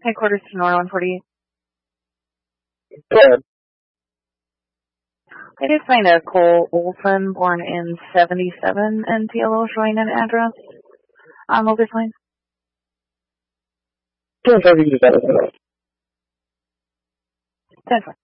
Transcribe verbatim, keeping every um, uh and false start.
Headquarters to Nora one forty-eight. Go ahead. I did find a Cole Olson born in seventy-seven N T L O showing an address on Locust Lane. Don't try to use that as well. That's fine.